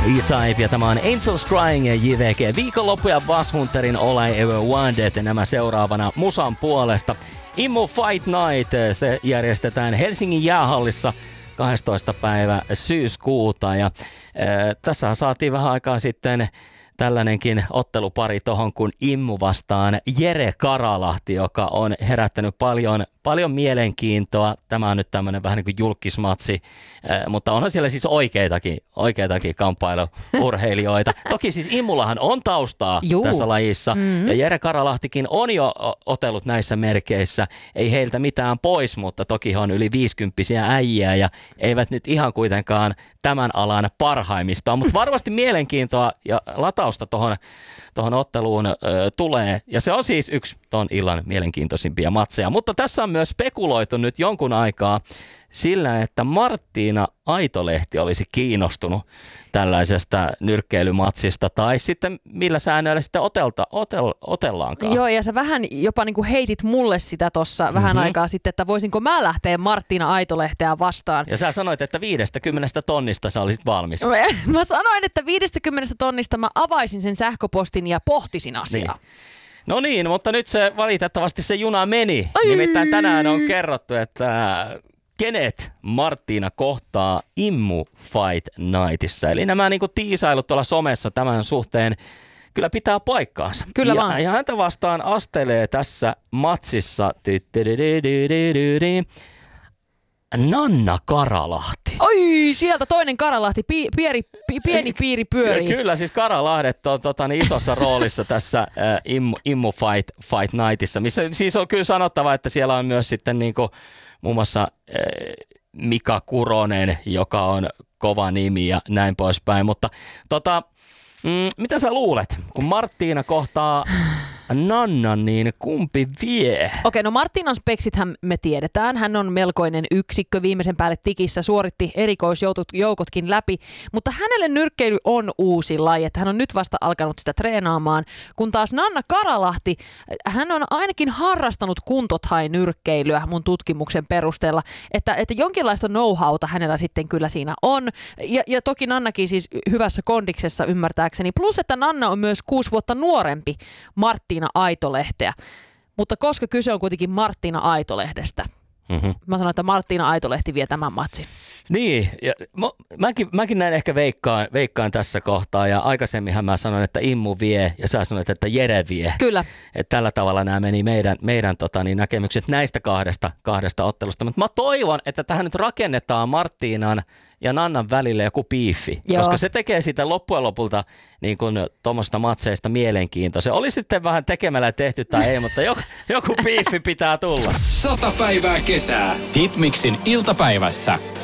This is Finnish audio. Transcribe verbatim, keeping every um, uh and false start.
E-Type ja tämä on Angels Crying ja J V G. Viikonloppu ja Buzz Hunterin All I Ever Wanted nämä seuraavana musan puolesta. Immu Fight Night, se järjestetään Helsingin jäähallissa kahdestoista päivä syyskuuta ja äh, tässä saatiin vähän aikaa sitten tällainenkin ottelupari tohon kun Immu vastaan Jere Karalahti, joka on herättänyt paljon, paljon mielenkiintoa. Tämä on nyt tämmöinen vähän niin kuin julkismatsi, äh, mutta onhan siellä siis oikeitakin, oikeitakin kamppailuurheilijoita. Toki siis Immullahan on taustaa Juu. tässä lajissa mm-hmm. ja Jere Karalahtikin on jo otellut näissä merkeissä. Ei heiltä mitään pois, mutta toki on yli viisikymppisiä äijiä ja eivät nyt ihan kuitenkaan tämän alan parhaimmista, mutta varmasti mielenkiintoa ja latausta tuohon tohon otteluun ö, tulee. Ja se on siis yksi ton illan mielenkiintoisimpia matseja. Mutta tässä on myös spekuloitu nyt jonkun aikaa sillä, että Marttiina Aitolehti olisi kiinnostunut tällaisesta nyrkkeilymatsista tai sitten millä säännöillä sitten otelta, otel, otellaankaan. Joo, ja sä vähän jopa niin kuin heitit mulle sitä tuossa mm-hmm. vähän aikaa sitten, että voisinko mä lähteä Marttiina Aitolehteä vastaan. Ja sä sanoit, että viidestäkymmenestä tonnista sä olisit valmis. Mä sanoin, että viidestäkymmenestä tonnista mä avaisin sen sähköpostin ja pohtisin asiaa. Niin. No niin, mutta nyt se valitettavasti se juna meni. Ai. Nimittäin tänään on kerrottu, että kenet Marttiina kohtaa Immu Fight Nightissa. Eli nämä niinku tiisailut tuolla somessa tämän suhteen kyllä pitää paikkaansa. Kyllä ja, vaan. Ja häntä vastaan astelee tässä matsissa Nanna Karalahti. Oi, sieltä toinen Karalahti, pi, pieri, pi, pieni piiri pyörii. Kyllä, siis Karalahdet on tota, niin isossa roolissa tässä äh, Immu, Immu Fight, Fight Nightissa, missä siis on kyllä sanottava, että siellä on myös sitten niinku muun muassa äh, Mika Kuronen, joka on kova nimi ja näin poispäin. Mutta tota, mm, mitä sä luulet, kun Marttiina kohtaa Nanna, niin kumpi vie? Okei, no Marttiinan speksithän me tiedetään. Hän on melkoinen yksikkö, viimeisen päälle tikissä, suoritti erikoisjoukotkin läpi, mutta hänelle nyrkkeily on uusi laji, että hän on nyt vasta alkanut sitä treenaamaan, kun taas Nanna Karalahti, hän on ainakin harrastanut kuntothai-nyrkkeilyä mun tutkimuksen perusteella, että, että jonkinlaista know-howta hänellä sitten kyllä siinä on, ja, ja toki Nannakin siis hyvässä kondiksessa ymmärtääkseni, plus että Nanna on myös kuusi vuotta nuorempi Marttiina Aitolehteä. Mutta koska kyse on kuitenkin Marttiina Aitolehdestä, mm-hmm. mä sanon, että Marttiina Aitolehti vie tämän matsin. Niin, ja mä, mäkin, mäkin näin ehkä veikkaan, veikkaan tässä kohtaa, ja aikaisemminhan mä sanoin, että Immu vie, ja sä sanoit, että Jere vie. Kyllä. Että tällä tavalla nämä meni meidän, meidän tota, niin, näkemykset näistä kahdesta, kahdesta ottelusta. Mutta mä toivon, että tähän nyt rakennetaan Marttiinan ja Nannan välille joku piiffi, Joo. koska se tekee siitä loppujen lopulta niin kuin tuommoista matseista mielenkiintoista. Oli sitten vähän tekemällä tehty tai ei, mutta joku, joku piiffi pitää tulla. Sata päivää kesää. Hitmixin iltapäivässä.